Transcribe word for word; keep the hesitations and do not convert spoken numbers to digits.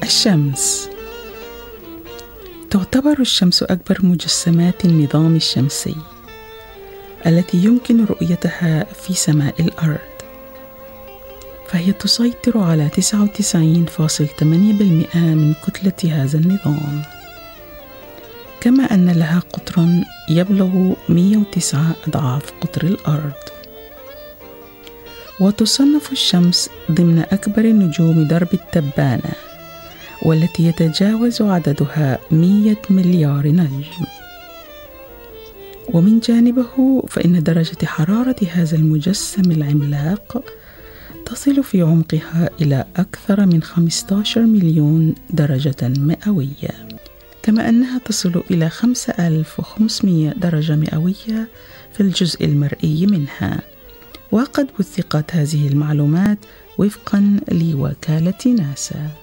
الشمس. تعتبر الشمس أكبر مجسمات النظام الشمسي التي يمكن رؤيتها في سماء الأرض، فهي تسيطر على تسعة وتسعين فاصلة ثمانية بالمئة من كتلة هذا النظام، كما أن لها قطرا يبلغ مئة وتسعة أضعاف قطر الأرض. وتصنف الشمس ضمن أكبر نجوم درب التبانة، والتي يتجاوز عددها مئة مليار نجم. ومن جانبه فإن درجة حرارة هذا المجسم العملاق تصل في عمقها إلى أكثر من خمسة عشر مليون درجة مئوية، كما أنها تصل إلى خمسة آلاف وخمسمئة درجة مئوية في الجزء المرئي منها. وقد وثقت هذه المعلومات وفقا لوكالة ناسا.